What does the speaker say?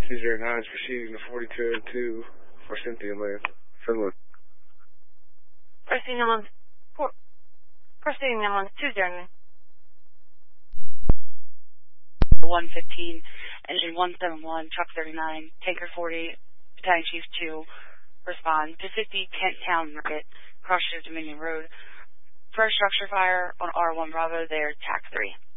209 is proceeding to 4202 for Cynthia Lane, Finland. Proceeding ambulance 209. 115, engine 171, truck 39, tanker 40, battalion chief 2, respond to 50 Kent Town Market, Cross Dominion Road. First structure fire on R1 Bravo there, TAC 3.